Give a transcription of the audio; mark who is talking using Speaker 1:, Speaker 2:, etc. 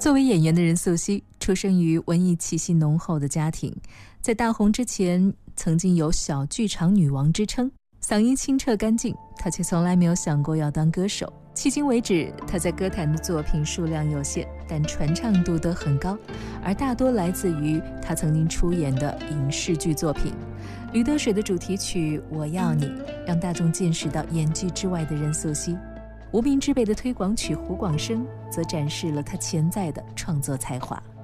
Speaker 1: 作为演员的任素汐，出生于文艺气息浓厚的家庭，在大红之前曾经有小剧场女王之称，嗓音清澈干净，她却从来没有想过要当歌手。迄今为止，她在歌坛的作品数量有限，但传唱度都很高，而大多来自于她曾经出演的影视剧作品。《驴得水》的主题曲《我要你》让大众见识到演剧之外的任素汐。无名之辈的推广曲《湖广生》则展示了他潜在的创作才华。